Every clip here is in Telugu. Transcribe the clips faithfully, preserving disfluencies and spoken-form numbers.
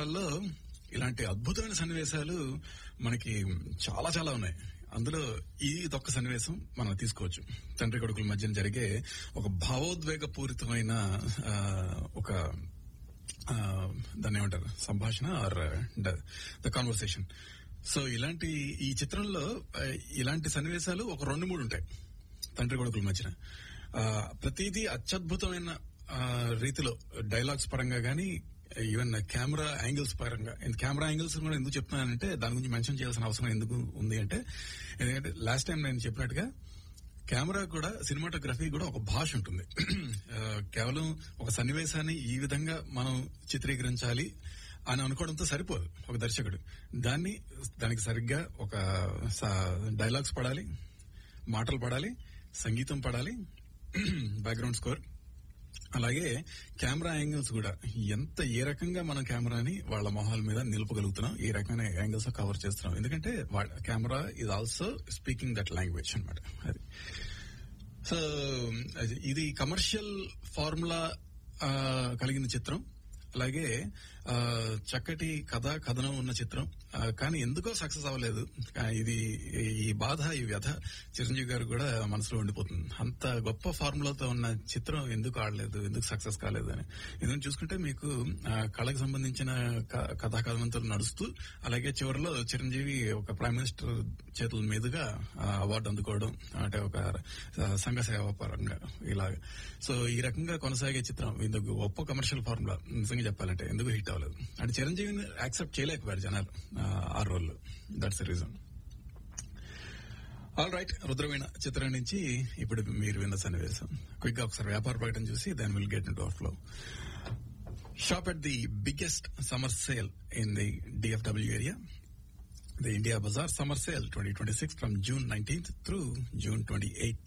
చిత్రాల్లో ఇలాంటి అద్భుతమైన సన్నివేశాలు మనకి చాలా చాలా ఉన్నాయి. అందులో ఇదొక్క సన్నివేశం మనం తీసుకోవచ్చు. తండ్రి కొడుకుల మధ్య జరిగే ఒక భావోద్వేగ పూరితమైన ఒక దాన్ని ఏమంటారు సంభాషణ ఆర్ ద కాన్వర్సేషన్. సో ఇలాంటి ఈ చిత్రంలో ఇలాంటి సన్నివేశాలు ఒక రెండు మూడు ఉంటాయి తండ్రి కొడుకుల మధ్యన. ప్రతిదీ అత్యద్భుతమైన రీతిలో డైలాగ్స్ పరంగా గానీ, ఈవెన్ కెమెరా యాంగిల్స్ పరంగా. కెమెరా యాంగిల్స్ కూడా ఎందుకు చెప్తున్నానంటే దాని గురించి మెన్షన్ చేయాల్సిన అవసరం ఎందుకు ఉంది అంటే, ఎందుకంటే లాస్ట్ టైం నేను చెప్పినట్టుగా కెమెరా కూడా, సినిమాటోగ్రఫీ కూడా ఒక భాష ఉంటుంది. కేవలం ఒక సన్నివేశాన్ని ఈ విధంగా మనం చిత్రీకరించాలి అని అనుకోవడంతో సరిపోదు ఒక దర్శకుడు. దాన్ని దానికి సరిగ్గా ఒక డైలాగ్స్ పడాలి, మాటలు పడాలి, సంగీతం పడాలి, బ్యాక్గ్రౌండ్ స్కోర్, అలాగే కెమెరా యాంగిల్స్ కూడా ఎంత ఏ రకంగా మనం కెమెరాని వాళ్ళ మొహాల మీద నిలుపగలుగుతున్నాం, ఏ రకమైన యాంగిల్స్ కవర్ చేస్తున్నాం. ఎందుకంటే camera is also speaking that language అనమాట. అది సో ఇది కమర్షియల్ ఫార్ములా కలిగిన చిత్రం, అలాగే చక్కటి కథ కథనం ఉన్న చిత్రం. కానీ ఎందుకో సక్సెస్ అవ్వలేదు. ఇది ఈ బాధ, ఈ వ్యధ చిరంజీవి గారు కూడా మనసులో ఉండిపోతుంది. అంత గొప్ప ఫార్ములాతో ఉన్న చిత్రం ఎందుకు ఆడలేదు, ఎందుకు సక్సెస్ కాలేదు అని. ఎందుకంటే చూసుకుంటే మీకు కళకు సంబంధించిన కథా కథనంతో నడుస్తూ, అలాగే చివరిలో చిరంజీవి ఒక ప్రైమ్ మినిస్టర్ చేతుల మీదుగా అవార్డు అందుకోవడం, అంటే ఒక సంఘ సేవా పరంగా ఇలాగ. సో ఈ రకంగా కొనసాగే చిత్రం ఇందుకు గొప్ప కమర్షియల్ ఫార్ములా నిజంగా చెప్పాలంటే ఎందుకు హిట్ అవ్వలేదు అంటే చిరంజీవిని యాక్సెప్ట్ చేయలేకపోయారు జనాలు ఆ role. That's the reason. All right, Rudraveena చిత్రం నుంచి ఇప్పుడు మీరు విన్న సన్నివేశం క్విక్ గా ఒకసారి వ్యాపార ప్రకటన చూసి then will get into hour flow. Shop at the biggest summer sale in the DFW area, the India Bazaar Summer Sale twenty twenty-six from June nineteenth through June twenty-eighth.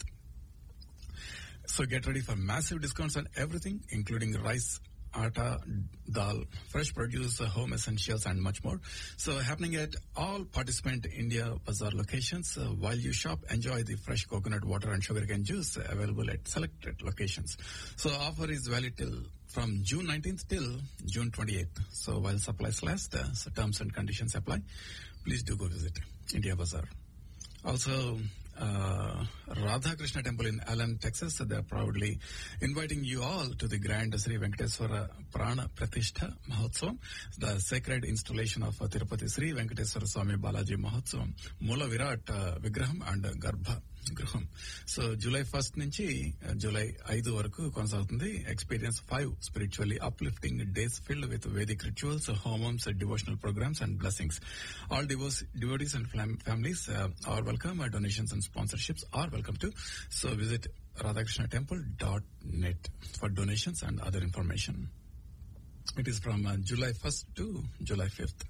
So get ready for massive discounts on everything, including rice, atta, dal, fresh produce, home essentials, and much more. So happening at all participant India Bazaar locations. Uh, while you shop, enjoy the fresh coconut water and sugarcane juice available at selected locations. So offer is valid till from June nineteenth till June twenty-eighth. So while supplies last, uh, so terms and conditions apply. Please do go visit India Bazaar. Also, uh, Radha Krishna Temple in Allen, Texas, they are proudly inviting you all to the grand Sri Venkateswara Prana Pratishtha Mahotsavam, the sacred installation of uh, Tirupati Sri Venkateswara Swami Balaji Mahotsavam, Mula Virat uh, Vigraham and uh, Garbha గృహం. సో జూలై ఫస్ట్ నుంచి జూలై ఐదు వరకు కొనసాగుతుంది. Experience five spiritually uplifting days filled with Vedic rituals, హోమమ్స్, devotional programmes and blessings. All డివోస్ devotees and families are welcome. Donations and sponsorships are welcome to. So visit Radhakrishna temple dot net for donations and other information. It is from July first to July fifth.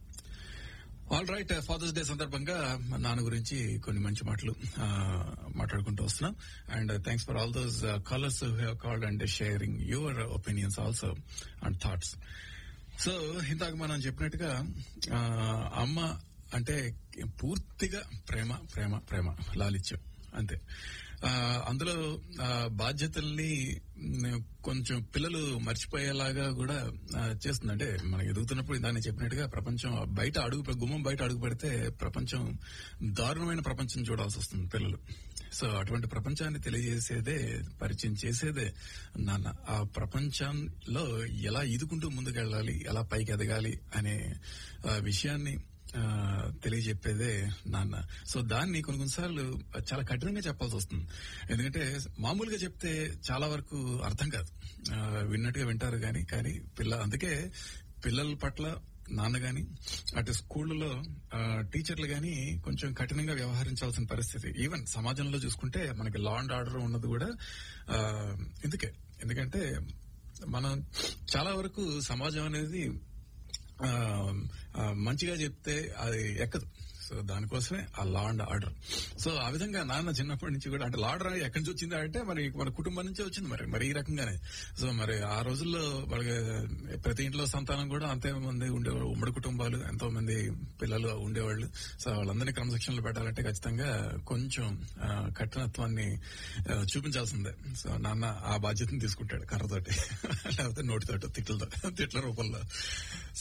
All right, fathers day సందర్భంగా నాన్న గురించి కొన్ని మంచి మాటలు మాట్లాడుకుంటూ వస్తున్నాం. And thanks for all those callers who have called and sharing your opinions also and thoughts. So ఇందాక మనం చెప్పినట్టుగా అమ్మ అంటే పూర్తిగా ప్రేమ ప్రేమ ప్రేమ లాలిత్యం అంతే. అందులో బాధ్యతల్ని కొంచెం పిల్లలు మర్చిపోయేలాగా కూడా చేస్తుంది. అంటే మనం ఎదుగుతున్నప్పుడు దాన్ని చెప్పినట్టుగా ప్రపంచం బయట అడుగు గుమ్మం బయట అడుగు పెడితే ప్రపంచం దారుణమైన ప్రపంచం చూడాల్సి వస్తుంది పిల్లలు. సో అటువంటి ప్రపంచాన్ని తెలియజేసేదే, పరిచయం చేసేదే నాన్న. ఆ ప్రపంచంలో ఎలా ఈదుకుంటూ ముందుకెళ్ళాలి, ఎలా పైకి ఎదగాలి అనే విషయాన్ని తెలియజెప్పేదే నాన్న. సో దాన్ని కొన్ని కొన్నిసార్లు చాలా కఠినంగా చెప్పాల్సి వస్తుంది. ఎందుకంటే మామూలుగా చెప్తే చాలా వరకు అర్థం కాదు, విన్నట్టుగా వింటారు కానీ కానీ పిల్ల అందుకే పిల్లల పట్ల నాన్న గాని అటు స్కూళ్లలో టీచర్లు గాని కొంచెం కఠినంగా వ్యవహరించాల్సిన పరిస్థితి. ఈవెన్ సమాజంలో చూసుకుంటే మనకి లా అండ్ ఆర్డర్ ఉన్నది కూడా ఎందుకే ఎందుకంటే మనం చాలా వరకు సమాజం అనేది మంచిగా చెప్తే అది ఎక్కదు. సో దానికోసమే ఆ లా అండ్ ఆర్డర్. సో ఆ విధంగా నాన్న చిన్నప్పటి నుంచి కూడా అంటే లా ఆర్డర్ ఎక్కడి నుంచి వచ్చింది అంటే మరి మన కుటుంబం నుంచే వచ్చింది. మరి మరి ఈ రకంగానే. సో మరి ఆ రోజుల్లో వాళ్ళకి ప్రతి ఇంట్లో సంతానం కూడా అంతే మంది ఉండేవాళ్ళు, ఉమ్మడి కుటుంబాలు, ఎంతో మంది పిల్లలు ఉండేవాళ్ళు. సో వాళ్ళందరినీ క్రమశిక్షణలో పెట్టాలంటే ఖచ్చితంగా కొంచెం కఠినత్వాన్ని చూపించాల్సిందే. సో నాన్న ఆ బాధ్యతను తీసుకుంటాడు కర్రతోటి, లేకపోతే నోటితోటి, తిట్లతో తిట్ల రూపంలో.